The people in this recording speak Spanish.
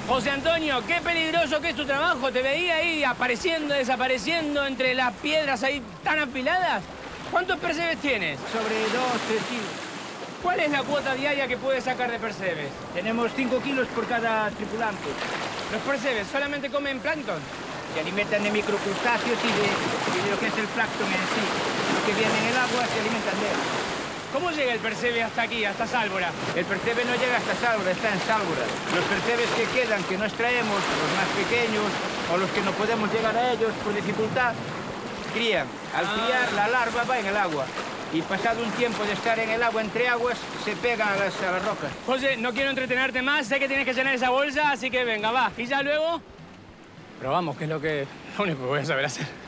José Antonio, qué peligroso que es tu trabajo. Te veía ahí apareciendo, desapareciendo entre las piedras ahí tan afiladas. ¿Cuántos percebes tienes? Sobre 2, 3 kilos. ¿Cuál es la cuota diaria que puedes sacar de percebes? Tenemos 5 kilos por cada tripulante. ¿Los percebes solamente comen plancton? Se alimentan de microcrustáceos y de lo que es el plancton en sí. Lo que viene en el agua se alimentan de él. ¿Cómo llega el percebe hasta aquí, hasta Sálvora? El percebe no llega hasta Sálvora, está en Sálvora. Los percebes que quedan, que no extraemos, los más pequeños o los que no podemos llegar a ellos por dificultad, crían. Al criar, la larva va en el agua. Y pasado un tiempo de estar en el agua entre aguas, se pegan a las rocas. José, no quiero entretenerte más. Sé que tienes que llenar esa bolsa, así que venga, va. ¿Y ya luego? Pero vamos, que es lo único que voy a saber hacer.